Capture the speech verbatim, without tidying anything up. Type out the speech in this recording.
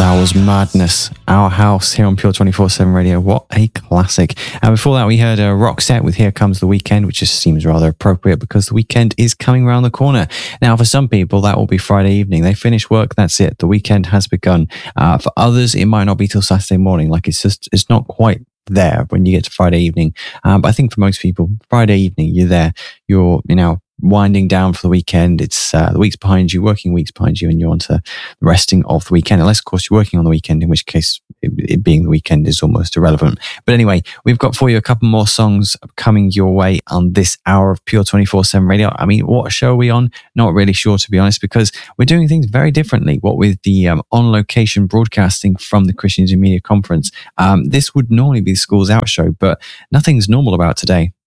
That was Madness, Our House, here on Pure twenty-four seven Radio. What a classic. And before that, we heard a Roxette with Here Comes the Weekend, which just seems rather appropriate because the weekend is coming around the corner. Now, for some people, that will be Friday evening. They finish work, that's it. The weekend has begun. Uh, for others, it might not be till Saturday morning. Like, it's just, it's not quite there when you get to Friday evening. Um, but I think for most people, Friday evening, you're there. You're, you know, winding down for the weekend. It's uh, the week's behind you, working weeks behind you, and you're on to the resting of the weekend. Unless, of course, you're working on the weekend, in which case it, it being the weekend is almost irrelevant. But anyway, we've got for you a couple more songs coming your way on this hour of Pure twenty-four seven Radio. I mean, what show are we on? Not really sure, to be honest, because we're doing things very differently. What with the um, on-location broadcasting from the Christian Media Conference, um, this would normally be the Schools Out show, but nothing's normal about today.